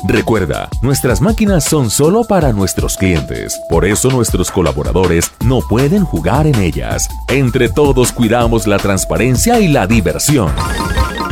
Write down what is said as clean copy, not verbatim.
Recuerda, nuestras máquinas son solo para nuestros clientes. Por eso nuestros colaboradores no pueden jugar en ellas. Entre todos cuidamos la transparencia y la diversión.